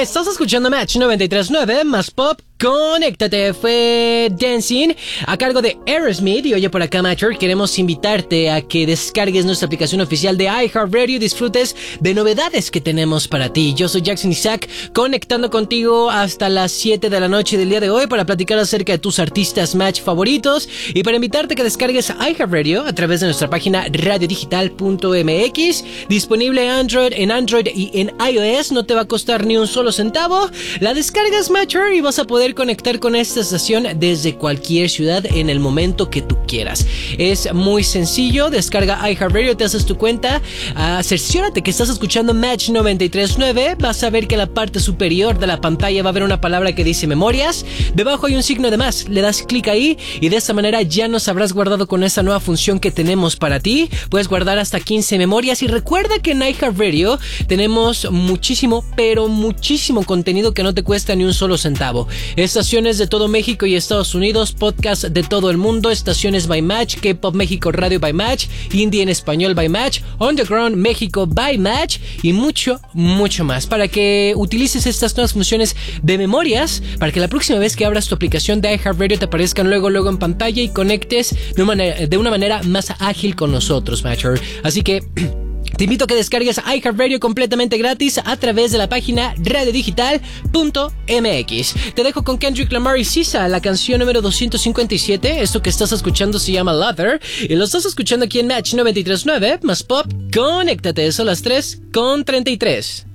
Estás escuchando Match 93.9 más pop. Conéctate, fue Dancing a cargo de Aerosmith. Y oye, por acá, Matcher, queremos invitarte a que descargues nuestra aplicación oficial de iHeartRadio y disfrutes de novedades que tenemos para ti. Yo soy Jackson Isaac, conectando contigo hasta las 7 de la noche del día de hoy para platicar acerca de tus artistas Match favoritos y para invitarte a que descargues iHeartRadio a través de nuestra página radiodigital.mx, disponible en Android y en iOS. No te va a costar ni un solo centavo. La descargas, Matcher, y vas a poder conectar con esta estación desde cualquier ciudad en el momento que tú quieras. Es muy sencillo, descarga iHeartRadio, te haces tu cuenta, cerciórate que estás escuchando Match 93.9, vas a ver que en la parte superior de la pantalla va a haber una palabra que dice memorias, debajo hay un signo de más, le das clic ahí y de esta manera ya nos habrás guardado con esta nueva función que tenemos para ti. Puedes guardar hasta 15 memorias y recuerda que en iHeartRadio tenemos muchísimo, pero muchísimo contenido que no te cuesta ni un solo centavo. Estaciones de todo México y Estados Unidos, podcast de todo el mundo, estaciones by Match, K-Pop México Radio by Match, Indie en español by Match, Underground México by Match y mucho, mucho más. Para que utilices estas nuevas funciones de memorias, para que la próxima vez que abras tu aplicación de iHeartRadio te aparezcan luego en pantalla y conectes de una manera más ágil con nosotros, Matcher. Así que te invito a que descargues iHeartRadio completamente gratis a través de la página radiodigital.mx. Te dejo con Kendrick Lamar y SZA, la canción número 257. Esto que estás escuchando se llama Lover y lo estás escuchando aquí en Match 93.9 más pop. Conéctate, son las 3:33.